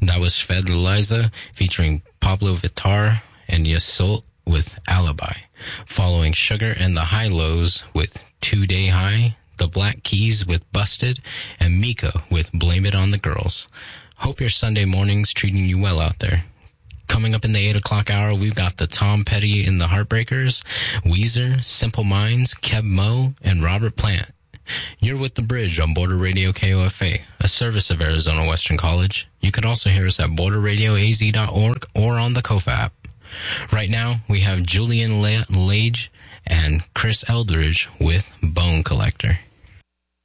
That was Fed Liza featuring Pablo Vittar and Yasult with Alibi. Following Sugar and the High Lows with 2 Day High, the Black Keys with Busted, and Mika with Blame It on the Girls. Hope your Sunday morning's treating you well out there. Coming up in the 8 o'clock hour, we've got the Tom Petty and the Heartbreakers, Weezer, Simple Minds, Keb Mo, and Robert Plant. You're with The Bridge on Border Radio KOFA, a service of Arizona Western College. You can also hear us at borderradioaz.org or on the KOFA app. Right now, we have Julian Lage and Chris Eldridge with Bone Collector.